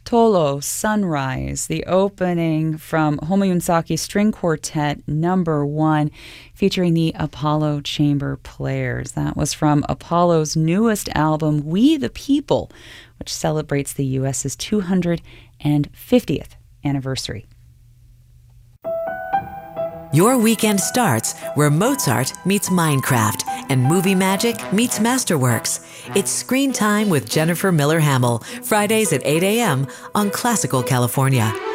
Tolo, Sunrise, the opening from Homoyunsaki String Quartet #1, featuring the Apollo Chamber Players. That was from Apollo's newest album, We the People, which celebrates the U.S.'s 250th anniversary. Your weekend starts where Mozart meets Minecraft and movie magic meets Masterworks. It's Screen Time with Jennifer Miller Hamill, Fridays at 8 a.m. on Classical California.